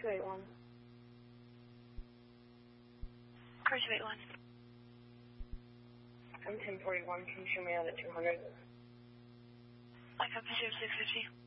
281. Car 281. I'm 1041. Can you show me out at 200? I copy 0650.